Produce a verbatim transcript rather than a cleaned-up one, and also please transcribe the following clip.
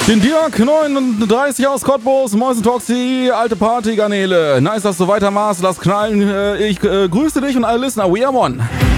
Den Dirk, neununddreißig aus Cottbus, Mäusen Toxi, alte Partygarnele. Nice, dass du weitermachst, lass knallen. Ich äh, grüße dich und alle Listener, we are one.